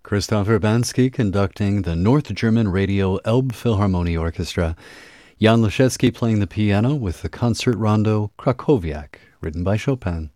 Christoph Urbanski conducting the North German Radio Elbphilharmonie Orchestra. Jan Leschetski playing the piano with the concert rondo Krakowiak, written by Chopin.